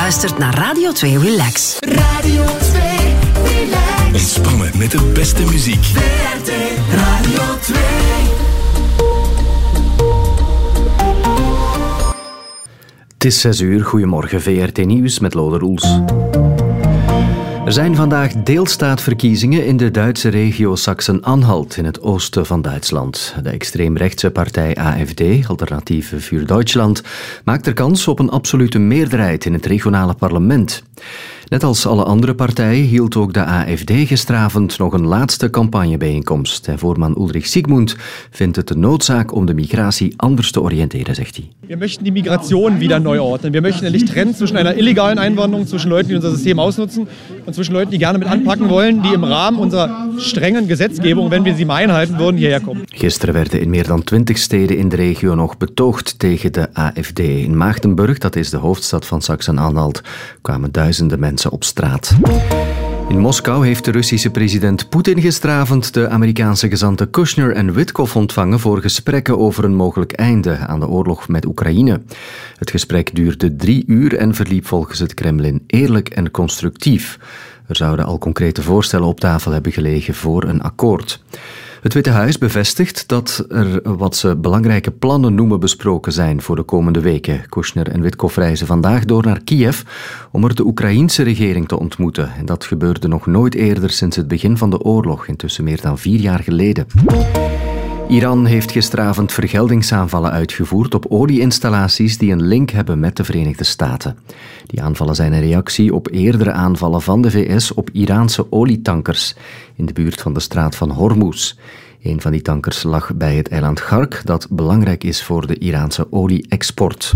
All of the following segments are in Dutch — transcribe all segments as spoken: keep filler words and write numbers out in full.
luistert naar Radio twee Relax. Radio twee Relax. Ontspannen met de beste muziek. V R T Radio twee. Het is zes uur. Goedemorgen, V R T Nieuws met Lode Roels. Er zijn vandaag deelstaatverkiezingen in de Duitse regio Sachsen-Anhalt in het oosten van Duitsland. De extreemrechtse partij A F D, Alternative für Deutschland, maakt er kans op een absolute meerderheid in het regionale parlement. Net als alle andere partijen hield ook de A F D gisteravond nog een laatste campagnebijeenkomst. En voorman Ulrich Siegmund vindt het de noodzaak om de migratie anders te oriënteren, zegt hij. Wir möchten die Migration wieder neu ordnen. Wir möchten endlich trennen zwischen einer illegalen Einwanderung, zwischen Leuten, die unser System ausnutzen, und zwischen Leuten, die gerne mit anpacken wollen, die im Rahmen unserer strengen Gesetzgebung, wenn wir sie mal einhalten würden, hierher kommen. Gisteren werden in meer dan twintig steden in de regio nog betoogd tegen de A F D. In Maagdenburg, dat is de hoofdstad van Sachsen-Anhalt, kwamen duizenden mensen op straat. In Moskou heeft de Russische president Poetin gisteravond de Amerikaanse gezanten Kushner en Witkoff ontvangen voor gesprekken over een mogelijk einde aan de oorlog met Oekraïne. Het gesprek duurde drie uur en verliep volgens het Kremlin eerlijk en constructief. Er zouden al concrete voorstellen op tafel hebben gelegen voor een akkoord. Het Witte Huis bevestigt dat er wat ze belangrijke plannen noemen besproken zijn voor de komende weken. Kushner en Witkoff reizen vandaag door naar Kiev om er de Oekraïense regering te ontmoeten. En dat gebeurde nog nooit eerder sinds het begin van de oorlog, intussen meer dan vier jaar geleden. Iran heeft gisteravond vergeldingsaanvallen uitgevoerd op olieinstallaties die een link hebben met de Verenigde Staten. Die aanvallen zijn een reactie op eerdere aanvallen van de V S op Iraanse olietankers in de buurt van de straat van Hormuz. Een van die tankers lag bij het eiland Ghark, dat belangrijk is voor de Iraanse olie-export.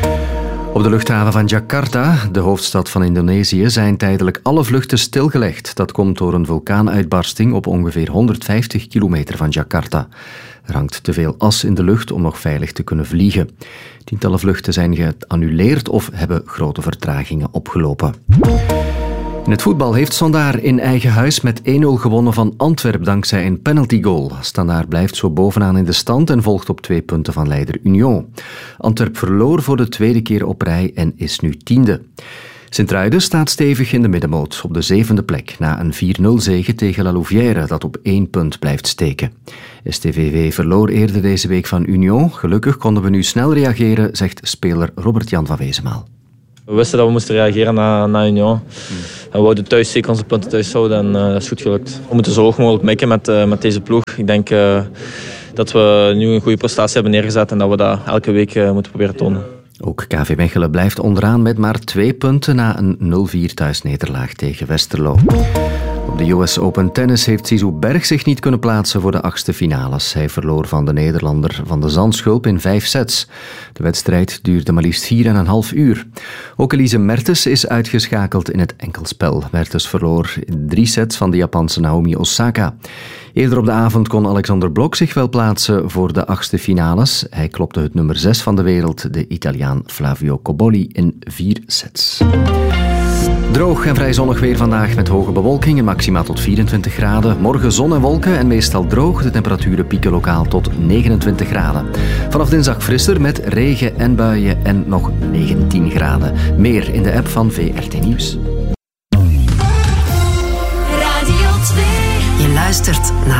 Op de luchthaven van Jakarta, de hoofdstad van Indonesië, zijn tijdelijk alle vluchten stilgelegd. Dat komt door een vulkaanuitbarsting op ongeveer honderdvijftig kilometer van Jakarta. Er hangt te veel as in de lucht om nog veilig te kunnen vliegen. Tientallen vluchten zijn geannuleerd of hebben grote vertragingen opgelopen. In het voetbal heeft Standaard in eigen huis met één nul gewonnen van Antwerp dankzij een penaltygoal. Standaard blijft zo bovenaan in de stand en volgt op twee punten van leider Union. Antwerp verloor voor de tweede keer op rij en is nu tiende. Sint-Truiden staat stevig in de middenmoot op de zevende plek na een vier nul zege tegen La Louvière dat op één punt blijft steken. S T V V verloor eerder deze week van Union. Gelukkig konden we nu snel reageren, zegt speler Robert-Jan van Wezenmaal. We wisten dat we moesten reageren na, na Union. Hmm. En we wouden thuis zeker onze punten thuis houden en uh, dat is goed gelukt. We moeten zo hoog mogelijk mikken met, uh, met deze ploeg. Ik denk uh, dat we nu een goede prestatie hebben neergezet en dat we dat elke week uh, moeten proberen tonen. Ook K V Mechelen blijft onderaan met maar twee punten na een nul vier thuisnederlaag tegen Westerlo. Op de U S Open Tennis heeft Zizou Berg zich niet kunnen plaatsen voor de achtste finales. Hij verloor van de Nederlander Van de Zandschulp in vijf sets. De wedstrijd duurde maar liefst vier en een half uur. Ook Elise Mertens is uitgeschakeld in het enkelspel. Mertens verloor in drie sets van de Japanse Naomi Osaka. Eerder op de avond kon Alexander Blok zich wel plaatsen voor de achtste finales. Hij klopte het nummer zes van de wereld, de Italiaan Flavio Cobolli, in vier sets. Droog en vrij zonnig weer vandaag met hoge bewolking en maxima tot vierentwintig graden. Morgen zon en wolken en meestal droog. De temperaturen pieken lokaal tot negenentwintig graden. Vanaf dinsdag frisser met regen en buien en nog negentien graden. Meer in de app van V R T Nieuws. Radio twee. Je luistert naar